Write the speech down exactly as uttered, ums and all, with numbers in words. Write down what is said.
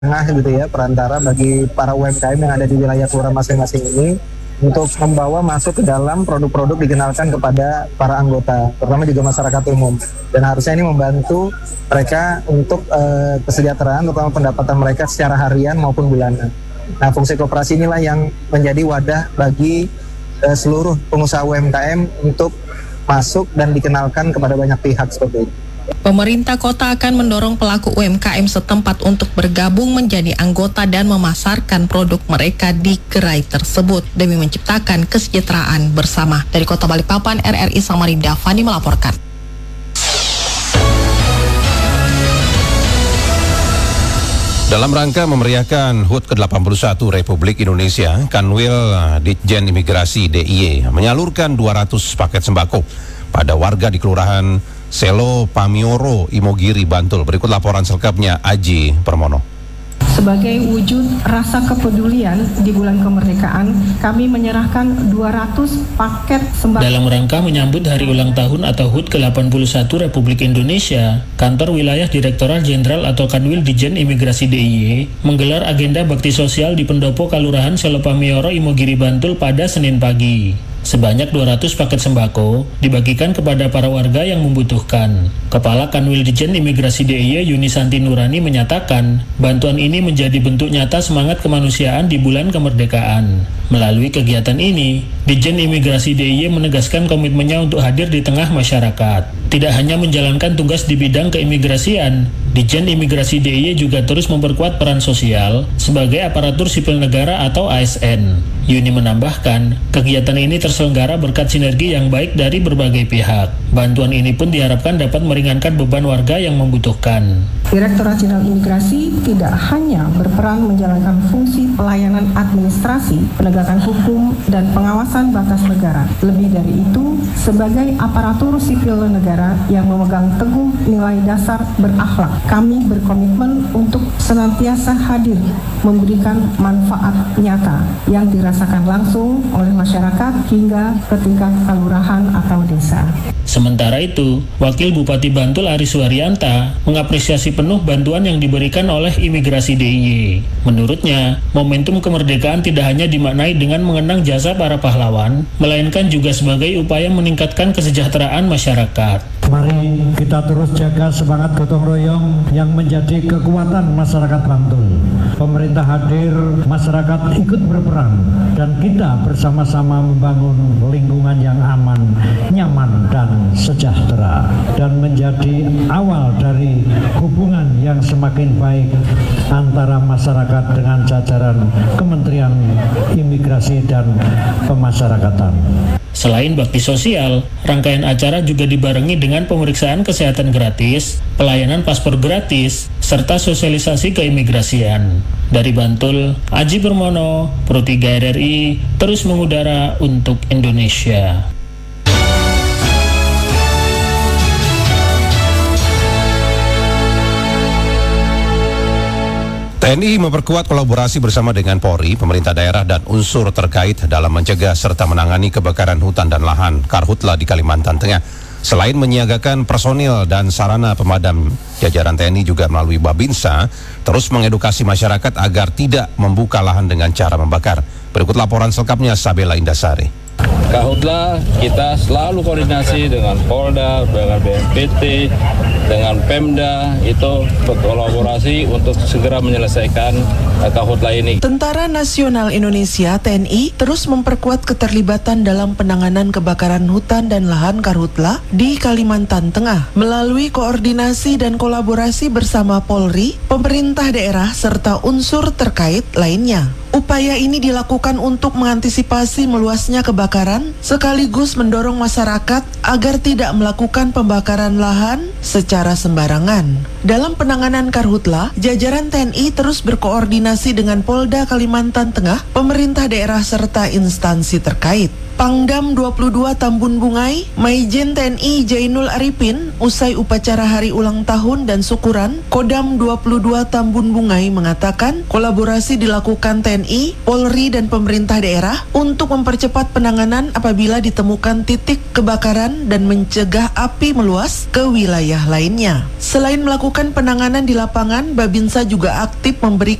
tengah gitu ya, perantara bagi para U M K M yang ada di wilayah kelurahan masing-masing ini untuk membawa masuk ke dalam produk-produk dikenalkan kepada para anggota, terutama juga masyarakat umum. Dan harusnya ini membantu mereka untuk uh, kesejahteraan, terutama pendapatan mereka secara harian maupun bulanan. Nah, fungsi koperasi inilah yang menjadi wadah bagi uh, seluruh pengusaha U M K M untuk masuk dan dikenalkan kepada banyak pihak seperti itu. Pemerintah kota akan mendorong pelaku U M K M setempat untuk bergabung menjadi anggota dan memasarkan produk mereka di gerai tersebut demi menciptakan kesejahteraan bersama. Dari Kota Balikpapan, R R I Samarinda Fani melaporkan. Dalam rangka memeriahkan H U T ke delapan puluh satu Republik Indonesia, Kanwil Ditjen Imigrasi D I Y menyalurkan dua ratus paket sembako pada warga di Kelurahan Selo Pamioro, Imogiri, Bantul. Berikut laporan selengkapnya Aji Permono. Sebagai wujud rasa kepedulian di bulan kemerdekaan, kami menyerahkan dua ratus paket sembako. Dalam rangka menyambut hari ulang tahun atau H U T ke delapan puluh satu Republik Indonesia, Kantor Wilayah Direktorat Jenderal atau Kanwil Ditjen Imigrasi D I Y menggelar agenda bakti sosial di Pendopo Kelurahan Selo Pamioro, Imogiri, Bantul pada Senin pagi. Sebanyak dua ratus paket sembako dibagikan kepada para warga yang membutuhkan. Kepala Kanwil Ditjen Imigrasi D I Y Yunisanti Nurani menyatakan, bantuan ini menjadi bentuk nyata semangat kemanusiaan di bulan kemerdekaan. Melalui kegiatan ini, Ditjen Imigrasi D I Y menegaskan komitmennya untuk hadir di tengah masyarakat. Tidak hanya menjalankan tugas di bidang keimigrasian, Ditjen Imigrasi D I Y juga terus memperkuat peran sosial sebagai aparatur sipil negara atau A S N. Yuni menambahkan, kegiatan ini terselenggara berkat sinergi yang baik dari berbagai pihak. Bantuan ini pun diharapkan dapat meringankan beban warga yang membutuhkan. Direktorat Jenderal Imigrasi tidak hanya berperan menjalankan fungsi pelayanan administrasi, penegakan hukum, dan pengawasan batas negara. Lebih dari itu, sebagai aparatur sipil negara yang memegang teguh nilai dasar berakhlak, kami berkomitmen untuk senantiasa hadir memberikan manfaat nyata yang dirasakan langsung oleh masyarakat hingga ke tingkat kelurahan atau desa. Sementara itu, Wakil Bupati Bantul Aris Suharyanta mengapresiasi penuh bantuan yang diberikan oleh Imigrasi D I Y. Menurutnya, momentum kemerdekaan tidak hanya dimaknai dengan mengenang jasa para pahlawan, melainkan juga sebagai upaya meningkatkan kesejahteraan masyarakat. Mari kita terus jaga semangat gotong royong yang menjadi kekuatan masyarakat Bantul. Pemerintah hadir, masyarakat ikut berperan, dan kita bersama-sama membangun lingkungan yang aman, nyaman, dan sejahtera, dan menjadi awal dari hubungan yang semakin baik antara masyarakat dengan jajaran Kementerian Imigrasi dan Pemasyarakatan. Selain bakti sosial, rangkaian acara juga dibarengi dengan pemeriksaan kesehatan gratis, pelayanan paspor gratis, serta sosialisasi keimigrasian. Dari Bantul, Aji Permono, Pro tiga R R I, terus mengudara untuk Indonesia. T N I memperkuat kolaborasi bersama dengan Polri, pemerintah daerah, dan unsur terkait dalam mencegah serta menangani kebakaran hutan dan lahan Karhutla di Kalimantan Tengah. Selain menyiagakan personil dan sarana pemadam, jajaran T N I juga melalui Babinsa terus mengedukasi masyarakat agar tidak membuka lahan dengan cara membakar. Berikut laporan selengkapnya Sabela Indasari. Karhutla kita selalu koordinasi dengan Polda, dengan B N P T, dengan Pemda, itu berkolaborasi untuk segera menyelesaikan Karhutla ini. Tentara Nasional Indonesia T N I terus memperkuat keterlibatan dalam penanganan kebakaran hutan dan lahan Karhutla di Kalimantan Tengah melalui koordinasi dan kolaborasi bersama Polri, pemerintah daerah, serta unsur terkait lainnya. Upaya ini dilakukan untuk mengantisipasi meluasnya kebakaran sekaligus mendorong masyarakat agar tidak melakukan pembakaran lahan secara sembarangan. Dalam penanganan Karhutla, jajaran T N I terus berkoordinasi dengan Polda Kalimantan Tengah, pemerintah daerah serta instansi terkait. Pangdam dua puluh dua Tambun Bungai, Maijen T N I Jainul Arifin, usai upacara hari ulang tahun dan syukuran, Kodam dua puluh dua Tambun Bungai mengatakan kolaborasi dilakukan T N I, Polri, dan pemerintah daerah untuk mempercepat penanganan apabila ditemukan titik kebakaran memadamkan dan mencegah api meluas ke wilayah lainnya. Selain melakukan penanganan di lapangan, Babinsa juga aktif memberi